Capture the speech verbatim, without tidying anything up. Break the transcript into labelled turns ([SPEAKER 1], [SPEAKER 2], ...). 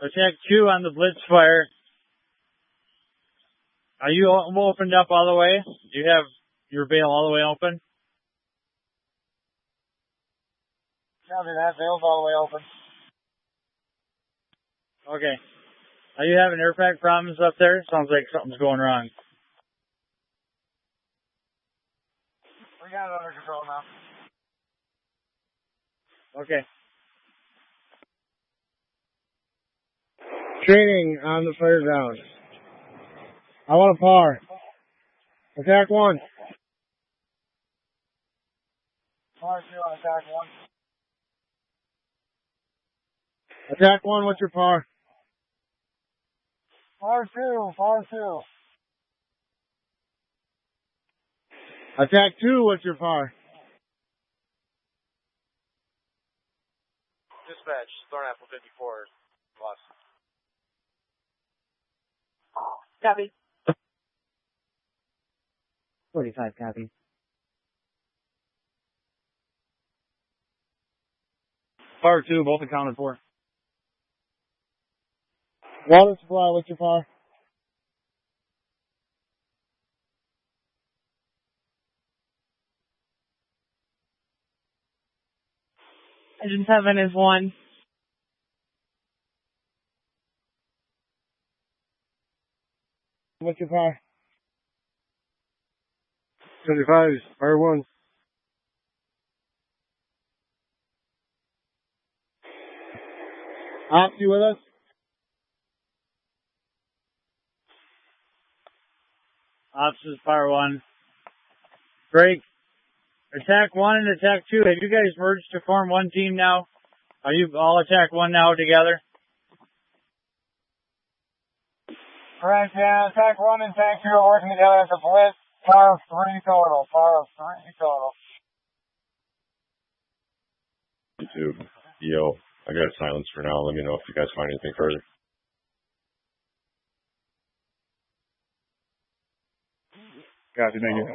[SPEAKER 1] Attack two on the blitz fire. Are you o- opened up all the way? Do you have your bail all the way open?
[SPEAKER 2] Copy that. Bail's all the way open.
[SPEAKER 1] Okay. Are you having air pack problems up there? Sounds like something's going wrong.
[SPEAKER 2] We got it under control now.
[SPEAKER 1] Okay.
[SPEAKER 2] Training on the fire ground. I want a par. Attack one. Par two on attack one. Attack one, what's your par? Par two, par two. Attack two, what's your par?
[SPEAKER 3] Dispatch, Thornapple fifty-four, lost.
[SPEAKER 4] Copy.
[SPEAKER 2] forty-five, copy.
[SPEAKER 1] Par two, both accounted for.
[SPEAKER 2] Water supply, what's your par?
[SPEAKER 4] Engine seven is one.
[SPEAKER 2] What's your par? seventy-five, par one. Ops, you with us?
[SPEAKER 1] Ops is par one. Break. Attack one and attack two. Have you guys merged to form one team now? Are you all attack one now together?
[SPEAKER 2] Correct, yeah. Attack one and attack two are working together as a blitz. Par of three total. Par of three total.
[SPEAKER 5] YouTube. Yo, I got silence for now. Let me know if you guys find anything further.
[SPEAKER 2] Gotcha, thank you.